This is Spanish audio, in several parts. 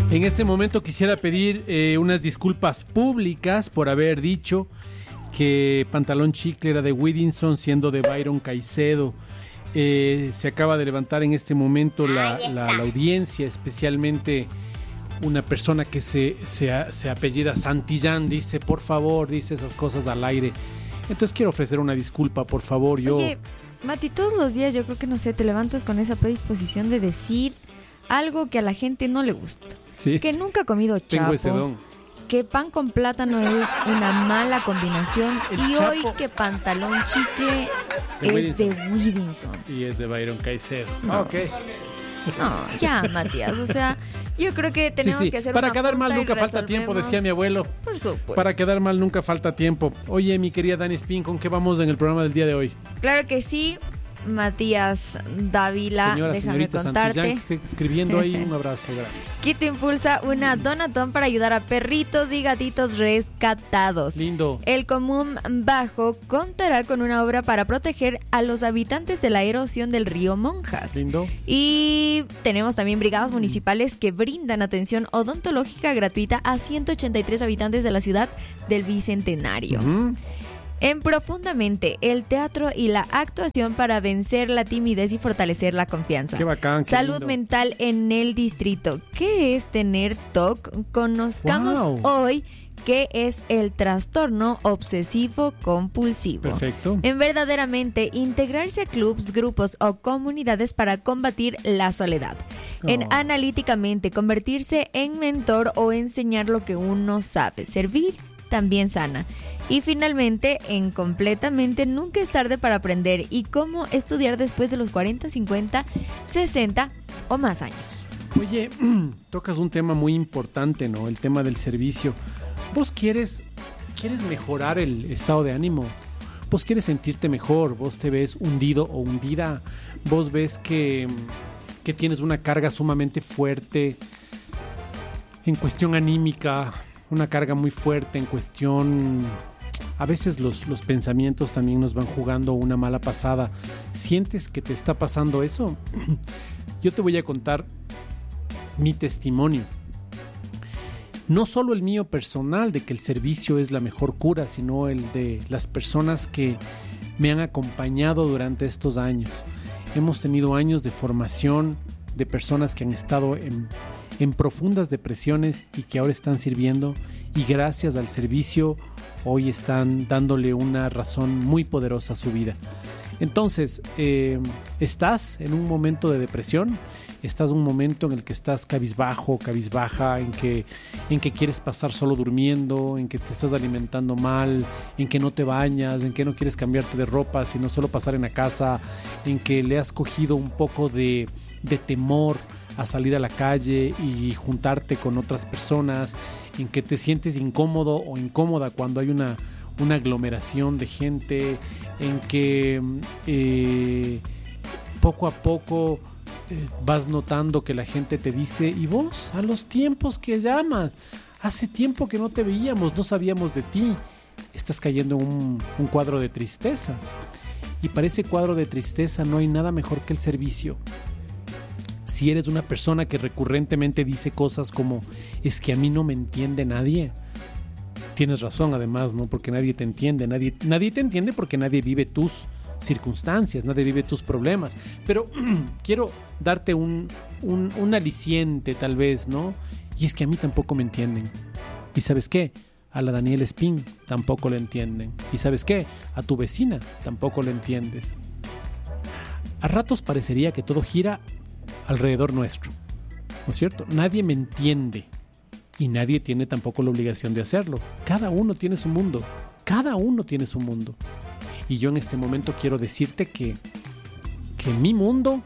En este momento quisiera pedir unas disculpas públicas por haber dicho que Pantalón Chicle era de Whittinson, siendo de Byron Caicedo. Se acaba de levantar en este momento la audiencia, especialmente una persona que se apellida Santillán, dice, por favor, dice esas cosas al aire. Entonces quiero ofrecer una disculpa, por favor. Oye, Mati, todos los días yo creo que, no sé, te levantas con esa predisposición de decir algo que a la gente no le gusta. Sí, que nunca ha comido chapo. Tengo ese don. Que pan con plátano es una mala combinación. El y chapo. hoy que Pantalón Chicle De es de Whittinson. Y es de Byron Caicedo. No. Ok. No, ya, Matías. O sea, yo creo que tenemos que hacer Para una quedar mal junta y nunca falta tiempo, resolvemos. decía mi abuelo. Por supuesto. Para quedar mal nunca falta tiempo. Oye, mi querida Dani Spin, ¿con qué vamos en el programa del día de hoy? Claro que sí, Matías Dávila, déjame Señorita contarte. Santillán, que esté escribiendo ahí, un abrazo grande. Quito impulsa una donatón para ayudar a perritos y gatitos rescatados. Lindo. El Común Bajo contará con una obra para proteger a los habitantes de la erosión del río Monjas. Lindo. Y tenemos también brigadas municipales que brindan atención odontológica gratuita a 183 habitantes de la ciudad del Bicentenario. Uh-huh. En Profundamente, el teatro y la actuación para vencer la timidez y fortalecer la confianza. Qué bacán, qué Salud lindo. mental en el distrito. ¿Qué es tener TOC? Conozcamos hoy qué es el trastorno obsesivo compulsivo. Perfecto. En verdaderamente integrarse a clubs, grupos o comunidades para combatir la soledad. En analíticamente convertirse en mentor o enseñar lo que uno sabe. Servir también sana. Y finalmente, en Completamente, nunca es tarde para aprender y cómo estudiar después de los 40, 50, 60 o más años. Oye, tocas un tema muy importante, ¿no? El tema del servicio. ¿Vos quieres mejorar el estado de ánimo? ¿Vos quieres sentirte mejor? ¿Vos te ves hundido o hundida? ¿Vos ves que tienes una carga sumamente fuerte en cuestión anímica? Una carga muy fuerte en cuestión... A veces los pensamientos también nos van jugando una mala pasada. ¿Sientes que te está pasando eso? Yo te voy a contar mi testimonio. No solo el mío personal de que el servicio es la mejor cura, sino el de las personas que me han acompañado durante estos años. Hemos tenido años de formación de personas que han estado en profundas depresiones y que ahora están sirviendo, y gracias al servicio hoy están dándole una razón muy poderosa a su vida. Entonces, estás en un momento de depresión, estás en un momento en el que estás cabizbajo, cabizbaja, en que quieres pasar solo durmiendo, en que te estás alimentando mal, en que no te bañas, en que no quieres cambiarte de ropa, sino solo pasar en la casa, en que le has cogido un poco de temor a salir a la calle y juntarte con otras personas, en que te sientes incómodo o incómoda cuando hay una aglomeración de gente, en que poco a poco vas notando que la gente te dice, ¿y vos? A los tiempos que llamas, hace tiempo que no te veíamos, no sabíamos de ti. Estás cayendo en un cuadro de tristeza, y para ese cuadro de tristeza no hay nada mejor que el servicio. Si eres una persona que recurrentemente dice cosas como, es que a mí no me entiende nadie, tienes razón además, ¿no? Porque nadie te entiende, nadie te entiende porque nadie vive tus circunstancias, nadie vive tus problemas. Pero quiero darte un aliciente tal vez, ¿no? Y es que a mí tampoco me entienden. ¿Y sabes qué? A la Daniela Spin tampoco lo entienden. ¿Y sabes qué? A tu vecina tampoco lo entiendes. A ratos parecería que todo gira alrededor nuestro, ¿no es cierto? Nadie me entiende y nadie tiene tampoco la obligación de hacerlo. Cada uno tiene su mundo, cada uno tiene su mundo. Y yo en este momento quiero decirte que mi mundo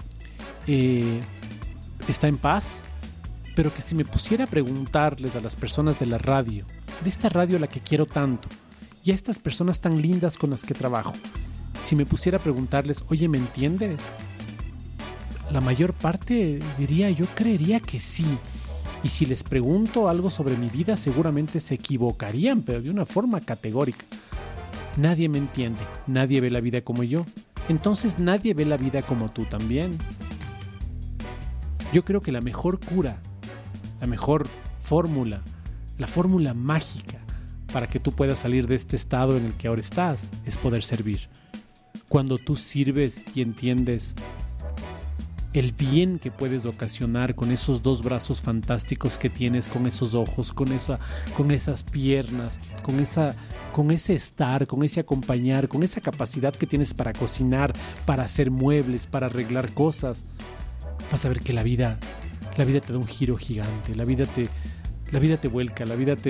está en paz, pero que si me pusiera a preguntarles a las personas de la radio, de esta radio a la que quiero tanto, y a estas personas tan lindas con las que trabajo, si me pusiera a preguntarles, oye, ¿me entiendes? La mayor parte diría, yo creería que sí. Y si les pregunto algo sobre mi vida, seguramente se equivocarían, pero de una forma categórica. Nadie me entiende, nadie ve la vida como yo. Entonces nadie ve la vida como tú también. Yo creo que la mejor cura la mejor fórmula, la fórmula mágica para que tú puedas salir de este estado en el que ahora estás, es poder servir. Cuando tú sirves y entiendes el bien que puedes ocasionar con esos dos brazos fantásticos que tienes, con esos ojos, con esas piernas, con ese estar, con ese acompañar, con esa capacidad que tienes para cocinar, para hacer muebles, para arreglar cosas, vas a ver que la vida te da un giro gigante, la vida te vuelca,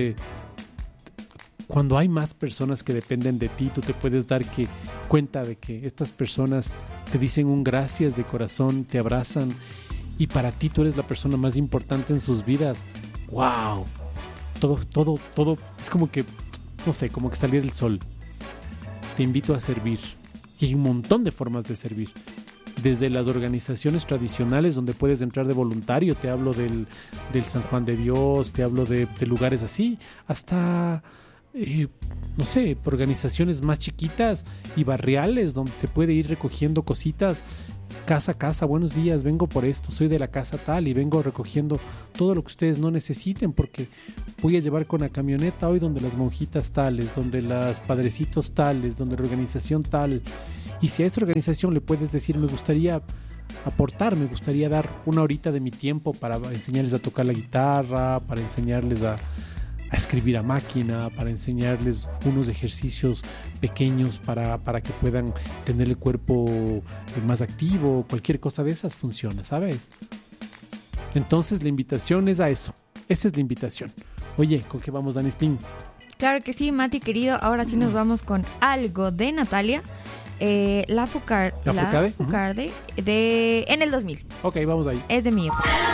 cuando hay más personas que dependen de ti, tú te puedes dar cuenta de que estas personas te dicen un gracias de corazón, te abrazan y para ti tú eres la persona más importante en sus vidas. ¡Wow! Todo es como que, no sé, como que salir el sol. Te invito a servir y hay un montón de formas de servir. Desde las organizaciones tradicionales donde puedes entrar de voluntario, te hablo del San Juan de Dios, te hablo de lugares así, hasta... no sé, organizaciones más chiquitas y barriales donde se puede ir recogiendo cositas casa a casa. Buenos días, vengo por esto, soy de la casa tal y vengo recogiendo todo lo que ustedes no necesiten porque voy a llevar con la camioneta hoy donde las monjitas tales, donde los padrecitos tales, donde la organización tal. Y si a esa organización le puedes decir, me gustaría aportar, me gustaría dar una horita de mi tiempo para enseñarles a tocar la guitarra, para enseñarles a escribir a máquina, para enseñarles unos ejercicios pequeños para que puedan tener el cuerpo más activo, cualquier cosa de esas funciona, ¿sabes? Entonces la invitación es a eso, esa es la invitación. Oye, ¿con qué vamos, Dani Spin? Claro que sí, Mati querido, ahora sí nos vamos con algo de Natalia, La Fourcade, en el 2000. Ok, vamos ahí. Es de mi época.